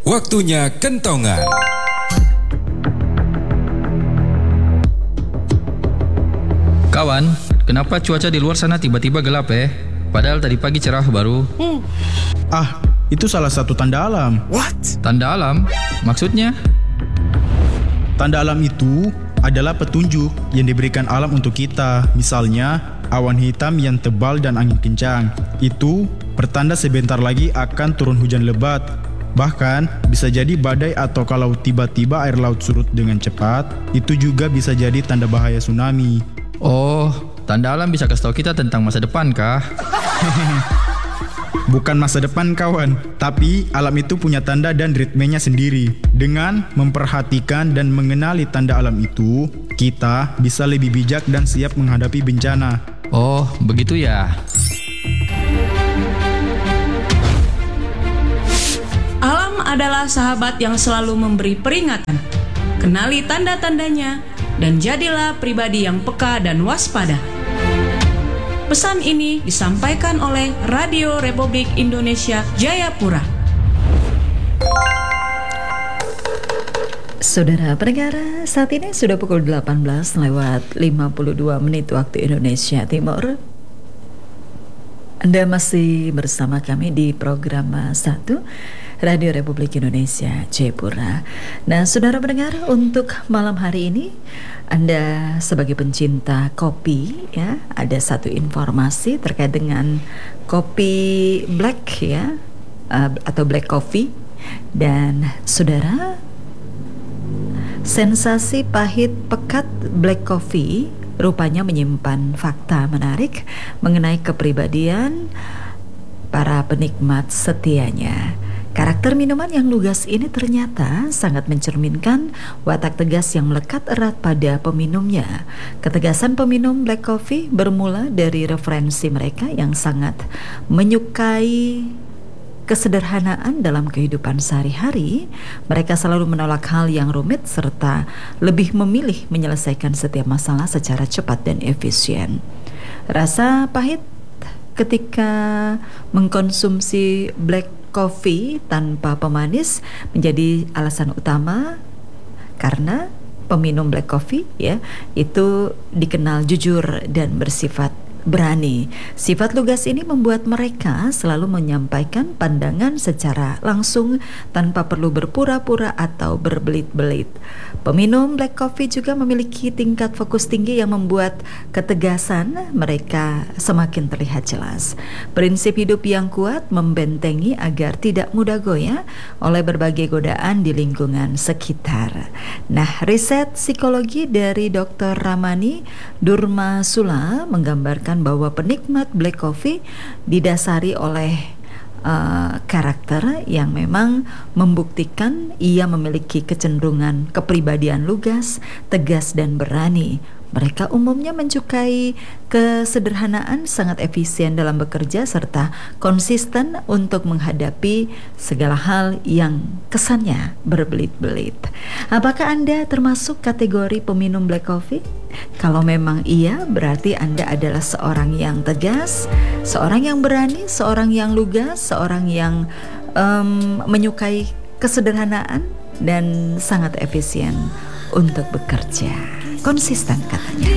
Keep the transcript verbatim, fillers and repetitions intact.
Waktunya kentongan. Kawan, kenapa cuaca di luar sana tiba-tiba gelap eh? Padahal tadi pagi cerah baru. Hmm. Ah, itu salah satu tanda alam. What? Tanda alam? Maksudnya? Tanda alam itu adalah petunjuk yang diberikan alam untuk kita. Misalnya, awan hitam yang tebal dan angin kencang. Itu pertanda sebentar lagi akan turun hujan lebat. Bahkan bisa jadi badai, atau kalau tiba-tiba air laut surut dengan cepat, itu juga bisa jadi tanda bahaya tsunami. Oh, tanda alam bisa kasih tahu kita tentang masa depan kah? Bukan masa depan kawan, tapi alam itu punya tanda dan ritmenya sendiri. Dengan memperhatikan dan mengenali tanda alam itu, kita bisa lebih bijak dan siap menghadapi bencana. Oh, begitu ya. Alam adalah sahabat yang selalu memberi peringatan. Kenali tanda-tandanya dan jadilah pribadi yang peka dan waspada. Pesan ini disampaikan oleh Radio Republik Indonesia Jayapura. Saudara pendengar, saat ini sudah pukul delapan belas lewat lima puluh dua menit waktu Indonesia Timur. Anda masih bersama kami di program satu Radio Republik Indonesia Jayapura. Nah, saudara pendengar, untuk malam hari ini Anda sebagai pencinta kopi ya, ada satu informasi terkait dengan kopi black ya, uh, atau black coffee. Dan saudara, sensasi pahit pekat black coffee rupanya menyimpan fakta menarik mengenai kepribadian para penikmat setianya. Karakter minuman yang lugas ini ternyata sangat mencerminkan watak tegas yang melekat erat pada peminumnya. Ketegasan peminum black coffee bermula dari referensi mereka yang sangat menyukai kesederhanaan dalam kehidupan sehari-hari. Mereka selalu menolak hal yang rumit serta lebih memilih menyelesaikan setiap masalah secara cepat dan efisien. Rasa pahit ketika mengkonsumsi black coffee tanpa pemanis menjadi alasan utama karena peminum black coffee ya itu dikenal jujur dan bersifat berani. Sifat lugas ini membuat mereka selalu menyampaikan pandangan secara langsung tanpa perlu berpura-pura atau berbelit-belit. Peminum black coffee juga memiliki tingkat fokus tinggi yang membuat ketegasan mereka semakin terlihat jelas. Prinsip hidup yang kuat membentengi agar tidak mudah goyah oleh berbagai godaan di lingkungan sekitar. Nah, riset psikologi dari dokter Ramani Durmasula menggambarkan bahwa penikmat black coffee didasari oleh uh, karakter yang memang membuktikan ia memiliki kecenderungan kepribadian lugas, tegas dan berani. Mereka umumnya menyukai kesederhanaan, sangat efisien dalam bekerja, serta konsisten untuk menghadapi segala hal yang kesannya berbelit-belit. Apakah Anda termasuk kategori peminum black coffee? Kalau memang iya, berarti Anda adalah seorang yang tegas, seorang yang berani, seorang yang lugas, seorang yang um, menyukai kesederhanaan dan sangat efisien untuk bekerja. Konsisten katanya.